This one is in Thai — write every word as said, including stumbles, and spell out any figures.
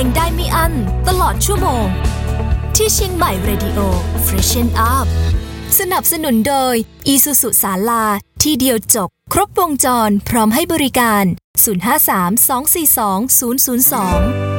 งได้ไม่อั้นตลอดชั่วโมงที่เชียงใหม่ Radio Freshen Up สนับสนุนโดย Isuzu ศาลาที่เดียวจบครบวงจรพร้อมให้บริการศูนย์ ห้า สาม สอง สี่ สอง ศูนย์ ศูนย์ สอง